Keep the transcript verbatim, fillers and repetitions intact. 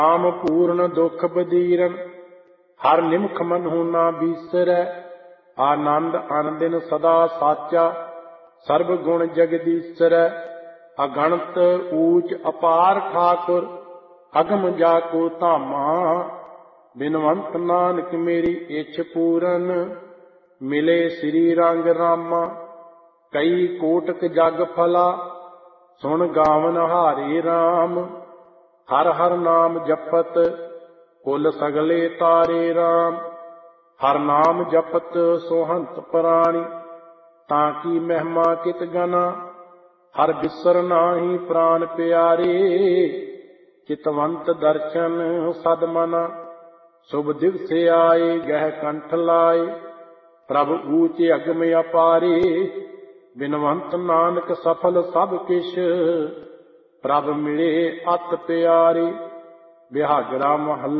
ਨਾਮ ਪੂਰਨ ਦੁਖ ਬਦੀਰਨ, ਹਰ ਨਿਮਖ ਮਨਹੁ ਨਾ ਬੀਸਰੈ। ਆਨੰਦ ਅਨਦਿਨ ਸਦਾ ਸਾਚਾ, ਸਰਬ ਗੁਣ ਜਗਦੀਸਰੈ। ਅਗਣਤ ਊਚ ਅਪਾਰ ਠਾਕੁਰ, ਅਗਮ ਜਾ ਕੋ ਧਾਮਾ। ਬਿਨਵੰਤ ਨਾਨਕ ਮੇਰੀ ਇੱਛ ਪੂਰਨ, ਮਿਲੇ ਸ੍ਰੀ ਰੰਗ ਰਾਮਾ। ਕਈ ਕੋਟਕ ਜਗ ਫਲਾ, ਸੁਣ ਗਾਵਨ ਹਾਰੇ ਰਾਮ। ਹਰ ਹਰ ਨਾਮ ਜਪਤ, ਕੁਲ ਸਗਲੇ ਤਾਰੇ ਰਾਮ। ਹਰ ਨਾਮ ਜਪਤ ਸੋਹੰਤ ਪ੍ਰਾਣੀ, ਤਾਂ ਕੀ ਮਹਿਮਾ ਕਿਤ ਗਨਾ। ਹਰ ਬਿਸਰ ਨਾਹੀ ਪ੍ਰਾਨ ਪਿਆਰੇ, ਚਿਤਵੰਤ ਦਰਸ਼ਨ ਸਦ ਮਨਾ। ਸ਼ੁਭ ਦਿਵਸ ਆਏ ਗਹਿ ਕੰਠ ਲਾਏ, ਪ੍ਰਭ ਊਚ ਅਗਮ ਅਪਾਰੇ। ਬਿਨਵੰਤ ਨਾਨਕ ਸਫਲ ਸਭ ਕਿਛ, ਪ੍ਰਭ ਮਿਲੇ ਅਤ ਪਿਆਰੇ। ਬਿਹਾਗਰਾ ਮਹੱਲਾ